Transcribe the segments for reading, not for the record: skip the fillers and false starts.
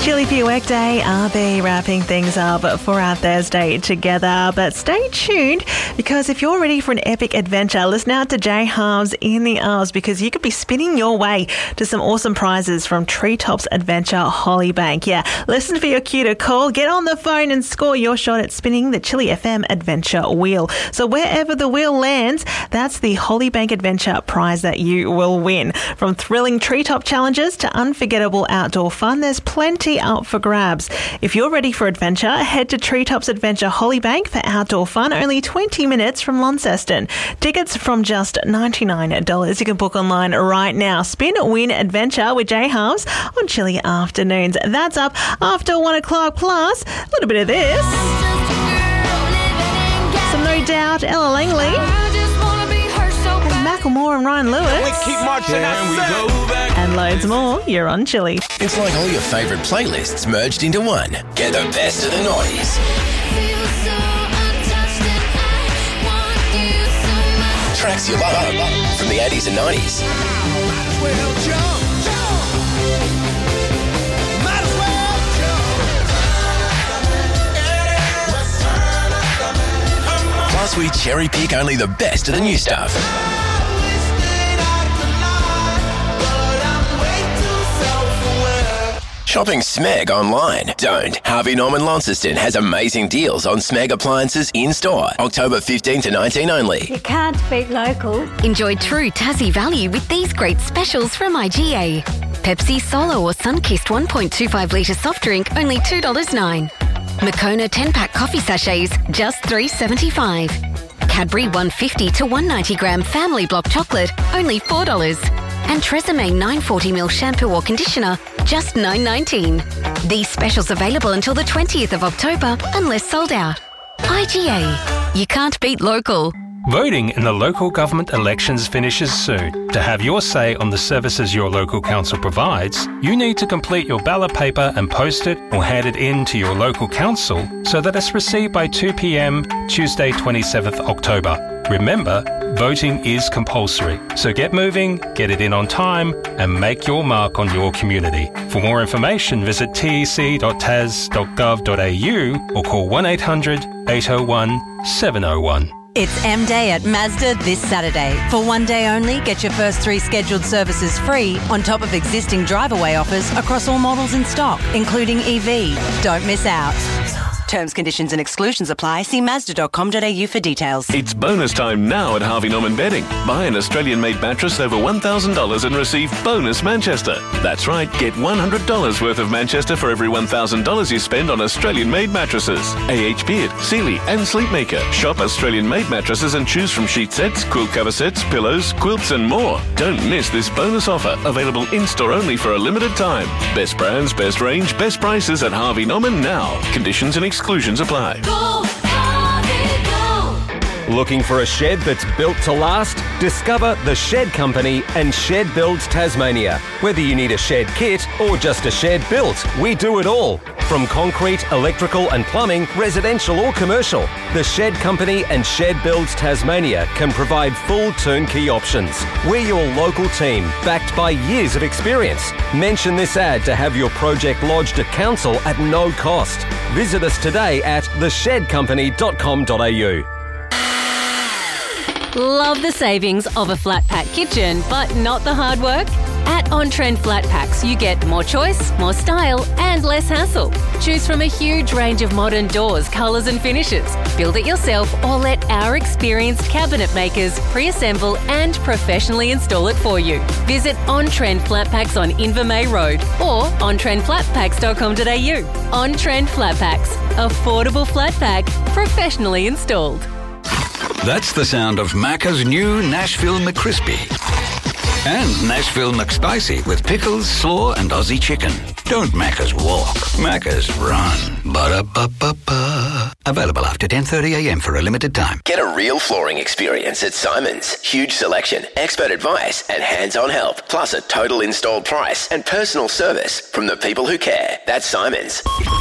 Chilly for your workday. RB wrapping things up for our Thursday together. But stay tuned, because if you're ready for an epic adventure, listen out to Jay Harms in the Hours, because you could be spinning your way to some awesome prizes from Treetops Adventure Hollybank. Yeah, listen for your cue to call, get on the phone and score your shot at spinning the Chilly FM Adventure Wheel. So wherever the wheel lands, that's the Hollybank Adventure prize that you will win. From thrilling treetop challenges to unforgettable outdoor fun, there's plenty up for grabs. If you're ready for adventure, head to Treetops Adventure Hollybank for outdoor fun, only 20 minutes from Launceston. Tickets from just $99. You can book online right now. Spin, win, adventure with Jay Harms on Chilly Afternoons. That's up after 1 o'clock, plus a little bit of this. Some No Doubt, Ella Langley, Macklemore and Ryan Lewis. We keep marching and loads more. You're on Chilly. It's like all your favourite playlists merged into one. Get the best of the noughties. Tracks you love from the 80s and 90s. Plus, we cherry pick only the best of the new stuff. Shopping Smeg online? Don't. Harvey Norman Launceston has amazing deals on Smeg appliances in-store. October 15 to 19 only. You can't beat local. Enjoy true Tassie value with these great specials from IGA. Pepsi Solo or Sunkist 1.25 litre soft drink, only $2.09. Moccona 10-pack coffee sachets, just $3.75. Cadbury 150 to 190 gram family block chocolate, only $4. And Tresemme 940ml shampoo or conditioner, just $9.19. These specials available until the 20th of October, unless sold out. IGA. You can't beat local. Voting in the local government elections finishes soon. To have your say on the services your local council provides, you need to complete your ballot paper and post it or hand it in to your local council so that it's received by 2 p.m. Tuesday 27th October. Remember, voting is compulsory, so get moving, get it in on time, and make your mark on your community. For more information, visit tec.tas.gov.au or call 1-800-801-701. It's M-Day at Mazda this Saturday. For one day only, get your first 3 scheduled services free on top of existing drive-away offers across all models in stock, including EV. Don't miss out. Terms, conditions and exclusions apply. See Mazda.com.au for details. It's bonus time now at Harvey Norman Bedding. Buy an Australian-made mattress over $1,000 and receive bonus Manchester. That's right, get $100 worth of Manchester for every $1,000 you spend on Australian-made mattresses. AH Beard, Sealy and Sleepmaker. Shop Australian-made mattresses and choose from sheet sets, quilt cover sets, pillows, quilts and more. Don't miss this bonus offer, available in-store only for a limited time. Best brands, best range, best prices at Harvey Norman now. Conditions and exclusions apply. Go, Harvey, go. Looking for a shed that's built to last? Discover The Shed Company and Shed Builds Tasmania. Whether you need a shed kit or just a shed built, we do it all. From concrete, electrical and plumbing, residential or commercial, The Shed Company and Shed Builds Tasmania can provide full turnkey options. We're your local team, backed by years of experience. Mention this ad to have your project lodged at council at no cost. Visit us today at theshedcompany.com.au. Love the savings of a flat pack kitchen, but not the hard work? At On Trend Flat Packs, you get more choice, more style, and less hassle. Choose from a huge range of modern doors, colours and finishes. Build it yourself or let our experienced cabinet makers pre-assemble and professionally install it for you. Visit On Trend Flat Packs on Invermay Road or ontrendflatpacks.com.au. On Trend Flat Packs. Affordable flat pack, professionally installed. That's the sound of Macca's new Nashville McCrispy. And Nashville McSpicy with pickles, slaw and Aussie chicken. Don't Macca's walk, Macca's run. Ba-da-ba-ba-ba. Available after 10:30am for a limited time. Get a real flooring experience at Simon's. Huge selection, expert advice and hands-on help. Plus a total installed price and personal service from the people who care. That's Simon's.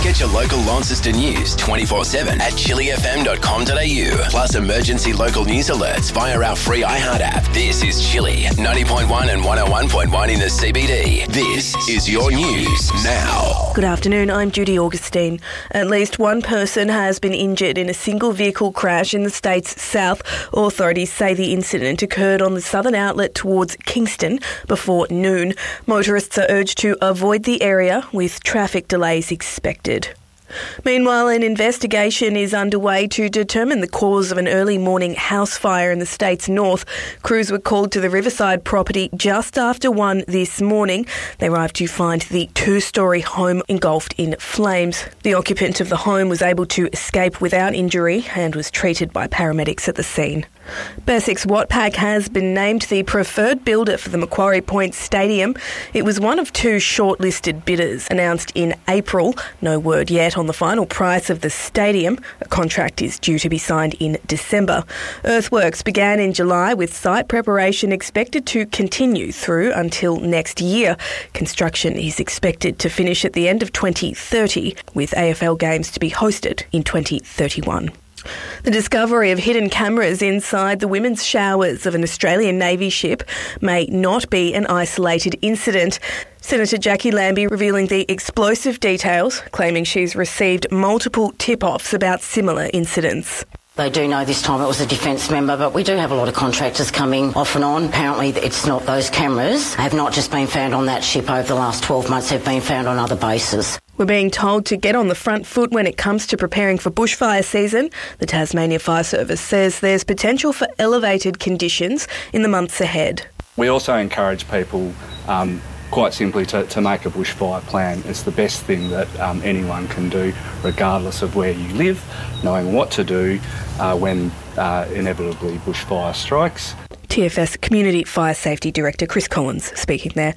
Get your local Launceston news 24/7 at chillyfm.com.au. Plus emergency local news alerts via our free iHeart app. This is Chilly 90.1 and 101.1 in the CBD. This is your news now. Good afternoon, I'm Judy Augustine. At least one person has been injured in a single vehicle crash in the state's south. Authorities say the incident occurred on the southern outlet towards Kingston before noon. Motorists are urged to avoid the area with traffic delays expected. Meanwhile, an investigation is underway to determine the cause of an early morning house fire in the state's north. Crews were called to the Riverside property just after 1 this morning. They arrived to find the two-storey home engulfed in flames. The occupant of the home was able to escape without injury and was treated by paramedics at the scene. Besix Watpac has been named the preferred builder for the Macquarie Point Stadium. It was one of two shortlisted bidders announced in April. No word yet on the final price of the stadium. A contract is due to be signed in December. Earthworks began in July with site preparation expected to continue through until next year. Construction is expected to finish at the end of 2030, with AFL games to be hosted in 2031. The discovery of hidden cameras inside the women's showers of an Australian Navy ship may not be an isolated incident. Senator Jackie Lambie revealing the explosive details, claiming she's received multiple tip-offs about similar incidents. They do know this time it was a defence member, but we do have a lot of contractors coming off and on. Apparently it's not those cameras. Have not just been found on that ship over the last 12 months, they've been found on other bases. We're being told to get on the front foot when it comes to preparing for bushfire season. The Tasmania Fire Service says there's potential for elevated conditions in the months ahead. We also encourage people quite simply to make a bushfire plan. It's the best thing that anyone can do, regardless of where you live, knowing what to do when inevitably bushfire strikes. TFS Community Fire Safety Director Chris Collins speaking there.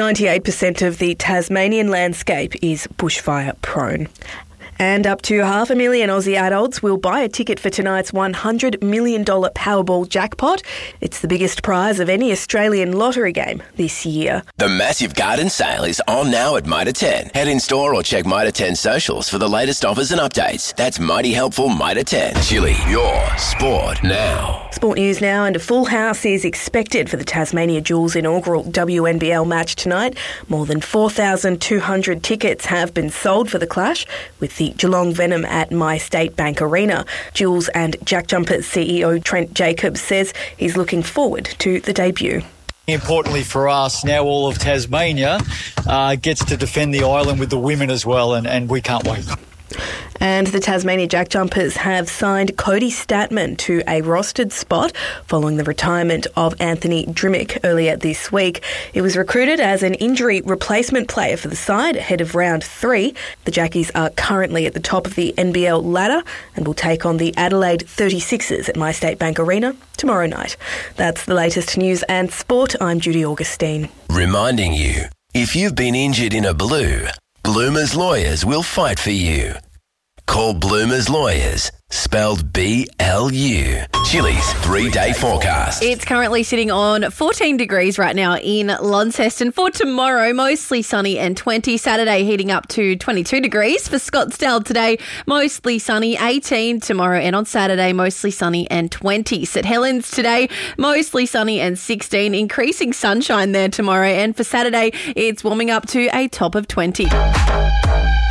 98% of the Tasmanian landscape is bushfire prone. And up to 500,000 Aussie adults will buy a ticket for tonight's $100 million Powerball jackpot. It's the biggest prize of any Australian lottery game this year. The massive garden sale is on now at Mitre 10. Head in store or check Mitre 10 socials for the latest offers and updates. That's mighty helpful Mitre 10. Chilly, your sport now. Sport news now, and a full house is expected for the Tasmania Jewels inaugural WNBL match tonight. More than 4,200 tickets have been sold for the clash, with the Geelong Venom at My State Bank Arena. Jewels and Jack Jumpers CEO Trent Jacobs says he's looking forward to the debut. Importantly for us, now all of Tasmania gets to defend the island with the women as well, and we can't wait. And the Tasmania Jack Jumpers have signed Cody Statman to a rostered spot following the retirement of Anthony Drimmick earlier this week. He was recruited as an injury replacement player for the side ahead of round 3. The Jackies are currently at the top of the NBL ladder and will take on the Adelaide 36ers at My State Bank Arena tomorrow night. That's the latest news and sport. I'm Judy Augustine. Reminding you, if you've been injured in a blue, Bloomers Lawyers will fight for you. Call Bloomers Lawyers, spelled B-L-U. Chilly's 3-day forecast. It's currently sitting on 14 degrees right now in Launceston. For tomorrow, mostly sunny and 20. Saturday heating up to 22 degrees. For Scottsdale today, mostly sunny, 18 tomorrow. And on Saturday, mostly sunny and 20. St Helens today, mostly sunny and 16. Increasing sunshine there tomorrow. And for Saturday, it's warming up to a top of 20.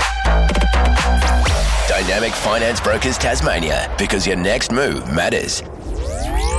Dynamic Finance Brokers Tasmania, because your next move matters.